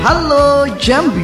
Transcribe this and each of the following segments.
Halo Jambi.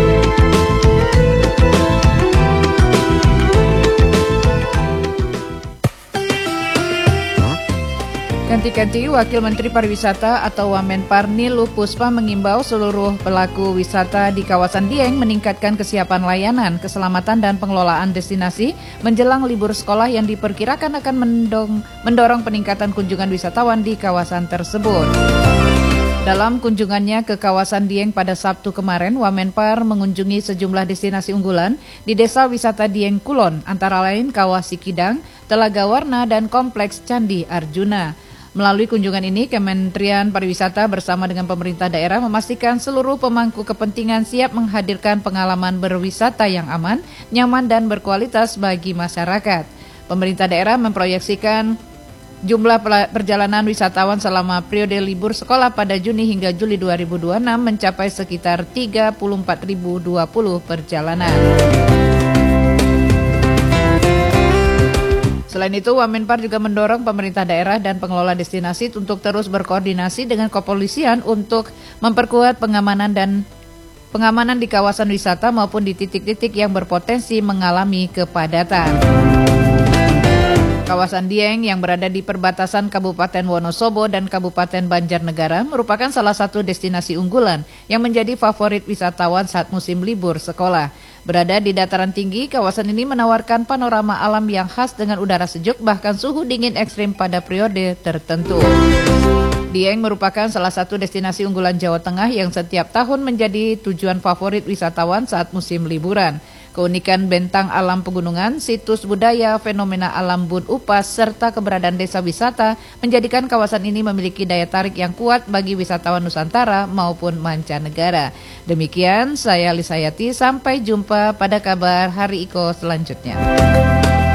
Ganti-ganti Wakil Menteri Pariwisata atau Wamenpar Niluh Puspa mengimbau seluruh pelaku wisata di kawasan Dieng meningkatkan kesiapan layanan, keselamatan dan pengelolaan destinasi menjelang libur sekolah yang diperkirakan akan mendorong peningkatan kunjungan wisatawan di kawasan tersebut. Dalam kunjungannya ke kawasan Dieng pada Sabtu kemarin, Wamenpar mengunjungi sejumlah destinasi unggulan di Desa Wisata Dieng Kulon, antara lain Kawah Sikidang, Telaga Warna, dan Kompleks Candi Arjuna. Melalui kunjungan ini, Kementerian Pariwisata bersama dengan pemerintah daerah memastikan seluruh pemangku kepentingan siap menghadirkan pengalaman berwisata yang aman, nyaman, dan berkualitas bagi masyarakat. Pemerintah daerah memproyeksikan jumlah perjalanan wisatawan selama periode libur sekolah pada Juni hingga Juli 2026 mencapai sekitar 34.020 perjalanan. Selain itu, Wamenpar juga mendorong pemerintah daerah dan pengelola destinasi untuk terus berkoordinasi dengan kepolisian untuk memperkuat pengamanan di kawasan wisata maupun di titik-titik yang berpotensi mengalami kepadatan. Kawasan Dieng yang berada di perbatasan Kabupaten Wonosobo dan Kabupaten Banjarnegara merupakan salah satu destinasi unggulan yang menjadi favorit wisatawan saat musim libur sekolah. Berada di dataran tinggi, kawasan ini menawarkan panorama alam yang khas dengan udara sejuk bahkan suhu dingin ekstrim pada periode tertentu. Dieng merupakan salah satu destinasi unggulan Jawa Tengah yang setiap tahun menjadi tujuan favorit wisatawan saat musim liburan. Keunikan bentang alam pegunungan, situs budaya, fenomena alam Bun Upas, serta keberadaan desa wisata menjadikan kawasan ini memiliki daya tarik yang kuat bagi wisatawan Nusantara maupun mancanegara. Demikian, saya Lisayati, sampai jumpa pada kabar Hari Iko selanjutnya.